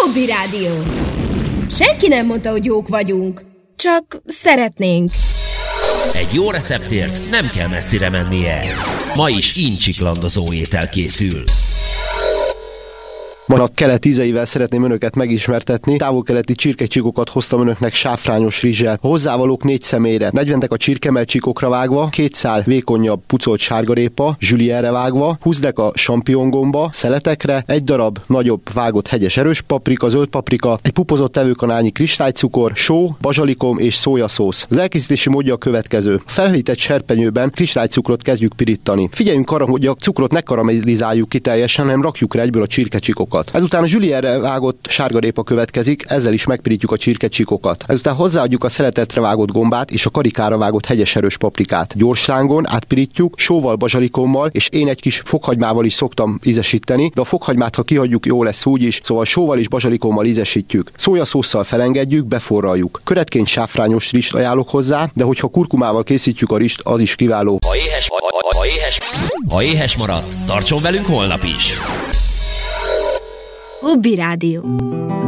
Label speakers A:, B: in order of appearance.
A: Hobby Rádió. Senki nem mondta, hogy jók vagyunk, csak szeretnénk.
B: Egy jó receptért nem kell messzire mennie. Ma is incsiklandozó étel készül.
C: Ma a kelet ízeivel szeretném önöket megismertetni. Távol-keleti csirkecsíkokat hoztam önöknek sáfrányos rizssel. A hozzávalók 4 személyre. 40 a csirkemell csíkokra vágva, 2 szál vékonyabb pucolt sárgarépa, zsülierre vágva, 20 deka champignongomba, szeletekre, 1 darab nagyobb vágott hegyes erős paprika, zöld paprika, egy pupozott evőkanálnyi kristálycukor, só, bazsalikom és szójaszósz. Az elkészítési módja a következő. A felhűtett serpenyőben kristálycukrot kezdjük pirítani. Figyeljünk arra, hogy a cukrot ne karamellizáljuk ki teljesen, hanem rakjuk rá egyből a csirkecsíkokat. Ezután a zsülierre vágott sárgarépa következik, ezzel is megpirítjuk a csirkecsíkokat. Ezután hozzáadjuk a szeletetre vágott gombát és a karikára vágott hegyes erős paprikát. Gyors lángon átpirítjuk, sóval, bazsalikommal, és én egy kis fokhagymával is szoktam ízesíteni, de a fokhagymát, ha kihagyjuk, jó lesz úgy is, szóval sóval és bazsalikommal ízesítjük. Szójaszósszal felengedjük, beforraljuk. Köretként sáfrányos rizst ajánlok hozzá, de hogyha kurkumával készítjük a rizst, az is kiváló.
B: Ha éhes maradt, tartson velünk holnap is!
A: Hobby Rádió.